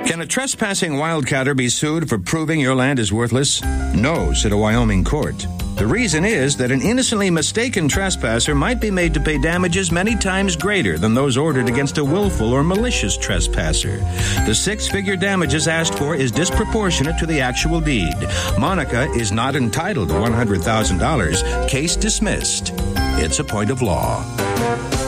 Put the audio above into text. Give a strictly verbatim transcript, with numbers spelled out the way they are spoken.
Can a trespassing wildcatter be sued for proving your land is worthless? No, said a Wyoming court. The reason is that an innocently mistaken trespasser might be made to pay damages many times greater than those ordered against a willful or malicious trespasser. The six-figure damages asked for is disproportionate to the actual deed. Monica is not entitled to one hundred thousand dollars. Case dismissed. It's a point of law.